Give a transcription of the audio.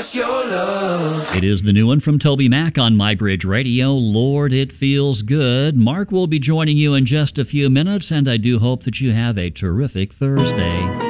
us your love. It is the new one from Toby Mac on MyBridge Radio, Lord, It Feels Good. Mark will be joining you in just a few minutes, and I do hope that you have a terrific Thursday.